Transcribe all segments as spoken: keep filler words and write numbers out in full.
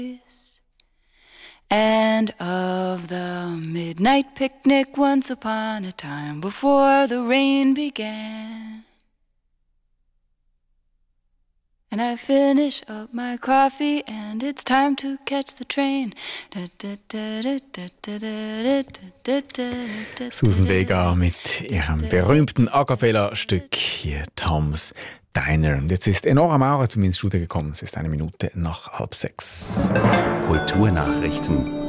And of the midnight picnic once upon a time before the rain began. And I finish up my coffee and it's time to catch the train. Susan Vega mit ihrem berühmten A Cappella-Stück hier, Tom's Diner. Und jetzt ist Enora Maurer zu mir ins Studio gekommen. Es ist eine Minute nach halb sechs. Kulturnachrichten.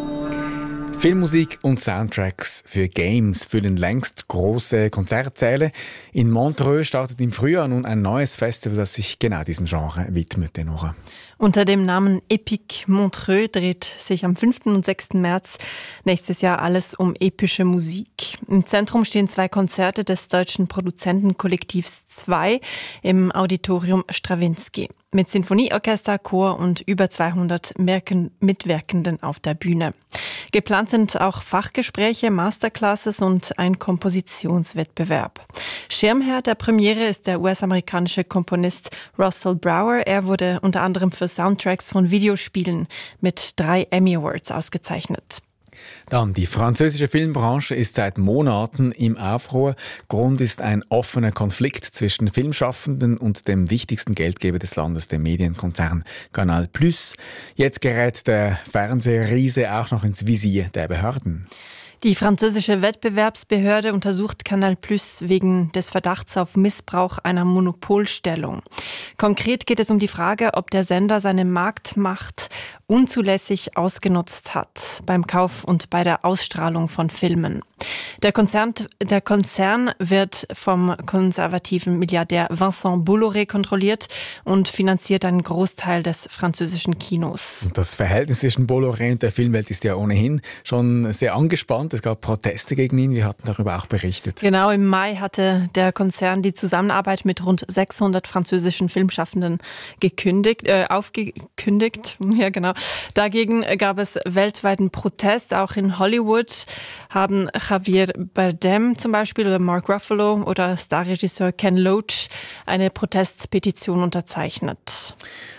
Filmmusik und Soundtracks für Games füllen längst große Konzertsäle. In Montreux startet im Frühjahr nun ein neues Festival, das sich genau diesem Genre widmet, Enora. Unter dem Namen Epic Montreux dreht sich am fünften und sechsten März nächstes Jahr alles um epische Musik. Im Zentrum stehen zwei Konzerte des deutschen Produzentenkollektivs zwei im Auditorium Strawinsky. Mit Sinfonieorchester, Chor und über zweihundert Mitwirkenden auf der Bühne. Geplant sind auch Fachgespräche, Masterclasses und ein Kompositionswettbewerb. Schirmherr der Premiere ist der U S-amerikanische Komponist Russell Brower. Er wurde unter anderem für Soundtracks von Videospielen mit drei Emmy Awards ausgezeichnet. Dann, die französische Filmbranche ist seit Monaten im Aufruhr. Grund ist ein offener Konflikt zwischen Filmschaffenden und dem wichtigsten Geldgeber des Landes, dem Medienkonzern Canal plus. Jetzt gerät der Fernsehriese auch noch ins Visier der Behörden. Die französische Wettbewerbsbehörde untersucht Canal plus wegen des Verdachts auf Missbrauch einer Monopolstellung. Konkret geht es um die Frage, ob der Sender seine Marktmacht unzulässig ausgenutzt hat beim Kauf und bei der Ausstrahlung von Filmen. Der Konzern, der Konzern wird vom konservativen Milliardär Vincent Bolloré kontrolliert und finanziert einen Großteil des französischen Kinos. Das Verhältnis zwischen Bolloré und der Filmwelt ist ja ohnehin schon sehr angespannt. Es gab Proteste gegen ihn. Wir hatten darüber auch berichtet. Genau, im Mai hatte der Konzern die Zusammenarbeit mit rund sechshundert französischen Filmschaffenden gekündigt, äh, aufgekündigt. Ja, genau. Dagegen gab es weltweiten Protest. Auch in Hollywood haben Javier Bardem zum Beispiel oder Mark Ruffalo oder Starregisseur Ken Loach eine Protestpetition unterzeichnet.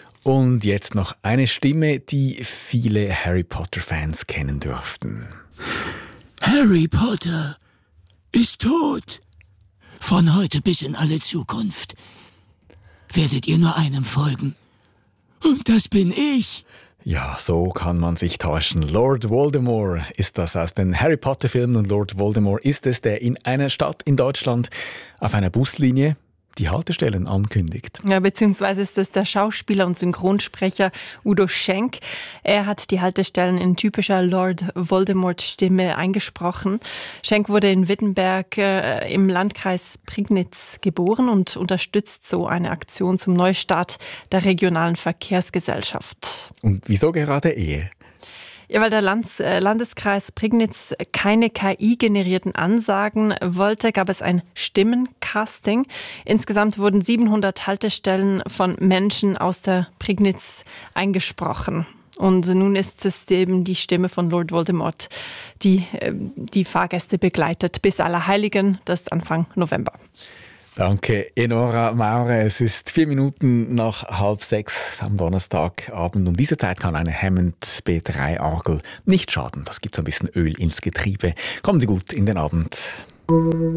Und jetzt noch eine Stimme, die viele Harry Potter-Fans kennen dürften. Harry Potter ist tot. Von heute bis in alle Zukunft werdet ihr nur einem folgen. Und das bin ich. Ja, so kann man sich täuschen. Lord Voldemort ist das aus den Harry Potter-Filmen und Lord Voldemort ist es, der in einer Stadt in Deutschland auf einer Buslinie die Haltestellen ankündigt. Ja, beziehungsweise ist es der Schauspieler und Synchronsprecher Udo Schenk. Er hat die Haltestellen in typischer Lord Voldemort-Stimme eingesprochen. Schenk wurde in Wittenberg äh, im Landkreis Prignitz geboren und unterstützt so eine Aktion zum Neustart der regionalen Verkehrsgesellschaft. Und wieso gerade er? Ja, weil der Landes- äh, Landeskreis Prignitz keine K I-generierten Ansagen wollte, gab es ein Stimmencasting. Insgesamt wurden siebenhundert Haltestellen von Menschen aus der Prignitz eingesprochen. Und nun ist es eben die Stimme von Lord Voldemort, die äh, die Fahrgäste begleitet bis Allerheiligen, das ist Anfang November. Danke, Enora Maurer. Es ist vier Minuten nach halb sechs am Donnerstagabend. Um diese Zeit kann eine Hammond B drei Orgel nicht schaden. Das gibt so ein bisschen Öl ins Getriebe. Kommen Sie gut in den Abend.